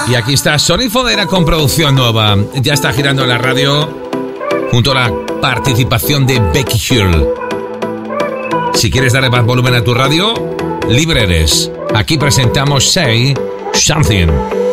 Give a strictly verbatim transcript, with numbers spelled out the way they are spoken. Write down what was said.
Y aquí está Sonny Fodera con producción nueva. Ya está girando en la radio junto a la participación de Becky Hill. Si quieres darle más volumen a tu radio, libre eres. Aquí presentamos Say Something.